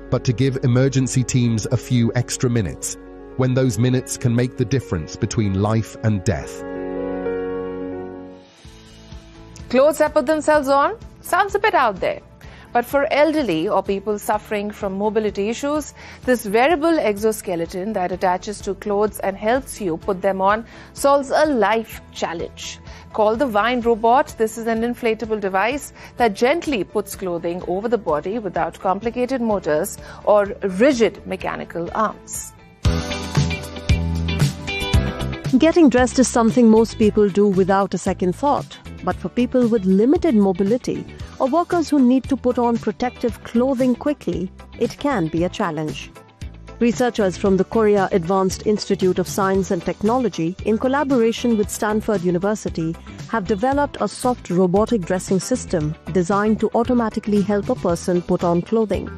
but to give emergency teams a few extra minutes, when those minutes can make the difference between life and death. Clothes that put themselves on? Sounds a bit out there. But for elderly or people suffering from mobility issues, this wearable exoskeleton that attaches to clothes and helps you put them on solves a life challenge. Called the Vine Robot, this is an inflatable device that gently puts clothing over the body without complicated motors or rigid mechanical arms. Getting dressed is something most people do without a second thought. But for people with limited mobility or workers who need to put on protective clothing quickly, it can be a challenge. Researchers from the Korea Advanced Institute of Science and Technology, in collaboration with Stanford University, have developed a soft robotic dressing system designed to automatically help a person put on clothing.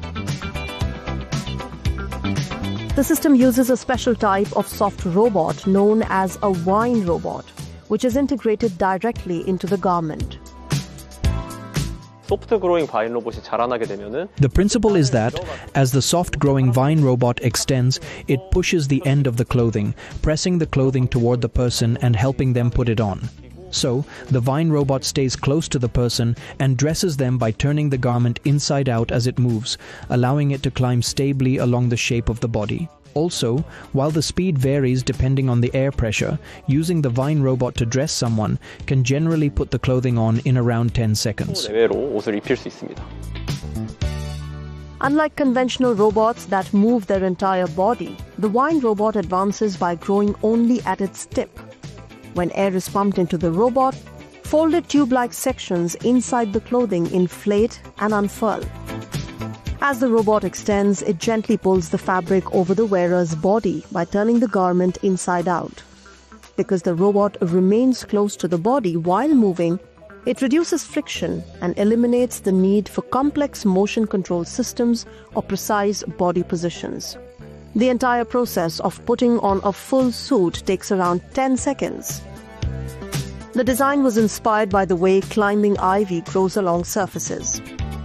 The system uses a special type of soft robot known as a Vine Robot, which is integrated directly into the garment. The principle is that, as the soft-growing Vine Robot extends, it pushes the end of the clothing, pressing the clothing toward the person and helping them put it on. So, the Vine Robot stays close to the person and dresses them by turning the garment inside out as it moves, allowing it to climb stably along the shape of the body. Also, while the speed varies depending on the air pressure, using the Vine Robot to dress someone can generally put the clothing on in around 10 seconds. Unlike conventional robots that move their entire body, the Vine Robot advances by growing only at its tip. When air is pumped into the robot, folded tube-like sections inside the clothing inflate and unfurl. As the robot extends, it gently pulls the fabric over the wearer's body by turning the garment inside out. Because the robot remains close to the body while moving, it reduces friction and eliminates the need for complex motion control systems or precise body positions. The entire process of putting on a full suit takes around 10 seconds. The design was inspired by the way climbing ivy grows along surfaces.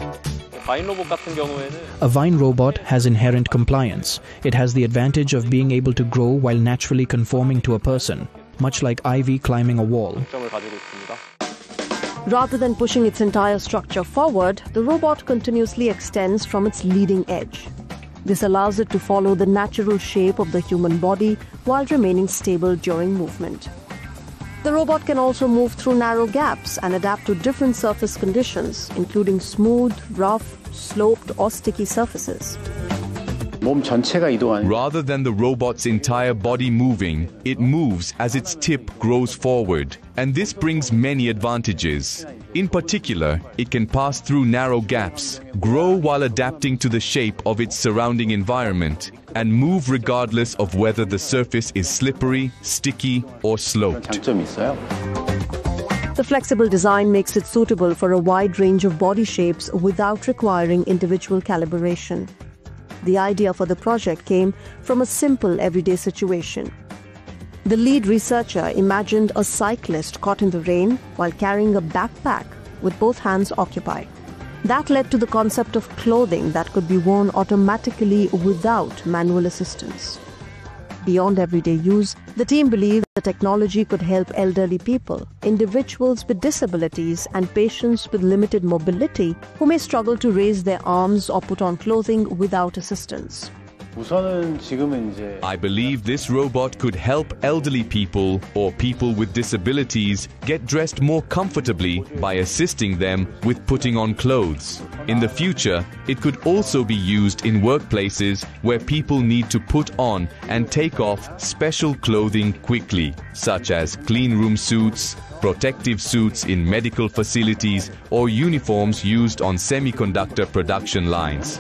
A Vine Robot has inherent compliance. It has the advantage of being able to grow while naturally conforming to a person, much like ivy climbing a wall. Rather than pushing its entire structure forward, the robot continuously extends from its leading edge. This allows it to follow the natural shape of the human body while remaining stable during movement. The robot can also move through narrow gaps and adapt to different surface conditions, including smooth, rough, sloped or sticky surfaces. Rather than the robot's entire body moving, it moves as its tip grows forward, and this brings many advantages. In particular, it can pass through narrow gaps, grow while adapting to the shape of its surrounding environment, and move regardless of whether the surface is slippery, sticky, or sloped. The flexible design makes it suitable for a wide range of body shapes without requiring individual calibration. The idea for the project came from a simple everyday situation. The lead researcher imagined a cyclist caught in the rain while carrying a backpack with both hands occupied. That led to the concept of clothing that could be worn automatically without manual assistance. Beyond everyday use, the team believed the technology could help elderly people, individuals with disabilities, and patients with limited mobility who may struggle to raise their arms or put on clothing without assistance. I believe this robot could help elderly people or people with disabilities get dressed more comfortably by assisting them with putting on clothes. In the future, it could also be used in workplaces where people need to put on and take off special clothing quickly, such as clean room suits, protective suits in medical facilities, or uniforms used on semiconductor production lines.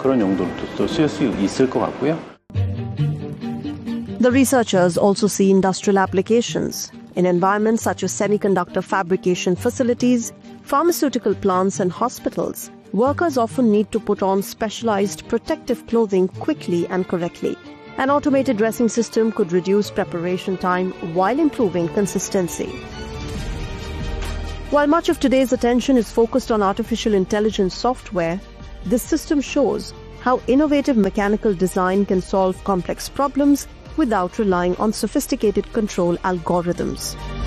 The researchers also see industrial applications in environments such as semiconductor fabrication facilities, pharmaceutical plants, and hospitals. Workers often need to put on specialized protective clothing quickly and correctly. An automated dressing system could reduce preparation time while improving consistency. While much of today's attention is focused on artificial intelligence software, this system shows how innovative mechanical design can solve complex problems without relying on sophisticated control algorithms.